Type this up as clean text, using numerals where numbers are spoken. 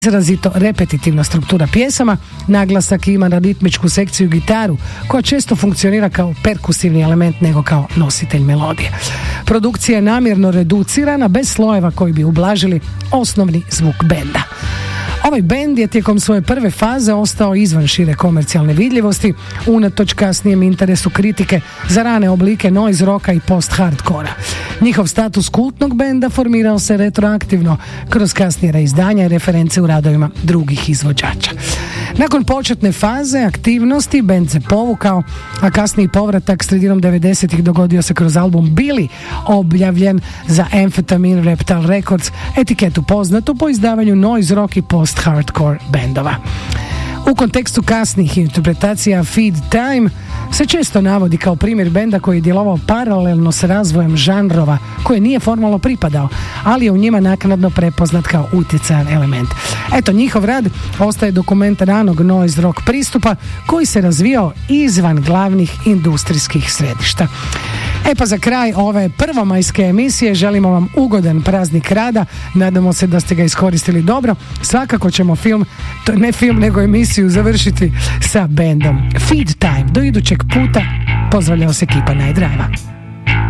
izrazito repetitivna struktura pjesama, naglasak ima na ritmičku sekciju gitaru koja često funkcionira kao perkusivni element nego kao nositelj melodije. Produkcija je namjerno reducirana bez slojeva koji bi ublažili osnovni zvuk benda. Ovaj bend je tijekom svoje prve faze ostao izvan šire komercijalne vidljivosti, unatoč kasnijem interesu kritike za rane oblike noise rocka i post-hardcora. Njihov status kultnog benda formirao se retroaktivno kroz kasnije reizdanja i reference u radovima drugih izvođača. Nakon početne faze aktivnosti bend se povukao, a kasniji povratak sredinom 90-ih dogodio se kroz album Billy, objavljen za Amphetamine Reptile Records, etiketu poznatu po izdavanju noise rock i post-hardcore bendova. U kontekstu kasnih interpretacija Feed Time se često navodi kao primjer benda koji je djelovao paralelno s razvojem žanrova koje nije formalno pripadao, ali je u njima naknadno prepoznat kao utjecajan element. Eto, njihov rad ostaje dokument ranog noise rock pristupa koji se razvijao izvan glavnih industrijskih središta. E pa za kraj ove prvomajske emisije želimo vam ugodan praznik rada, nadamo se da ste ga iskoristili dobro. Svakako ćemo ne film nego emisiju završiti sa bendom Feed Time. Do idućeg puta, pozdravlja vas ekipa Night Drive-a.